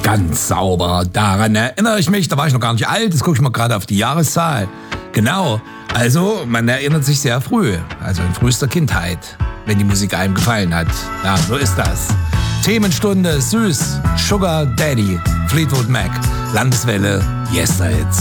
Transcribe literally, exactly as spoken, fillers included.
Ganz sauber. Daran erinnere ich mich. Da war ich noch gar nicht alt. Jetzt gucke ich mal gerade auf die Jahreszahl. Genau. Also, man erinnert sich sehr früh. Also in frühester Kindheit. Wenn die Musik einem gefallen hat. Ja, so ist das. Themenstunde, süß. Sugar Daddy. Fleetwood Mac. Landeswelle. Yes, Hits.